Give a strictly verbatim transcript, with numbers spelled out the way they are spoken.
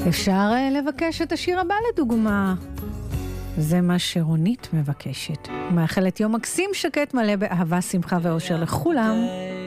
אפשר לבקש את השיר הבא לדוגמה. זה מה שרונית מבקשת. מאחלת יום מקסים שקט מלא באהבה, שמחה ואושר לכולם.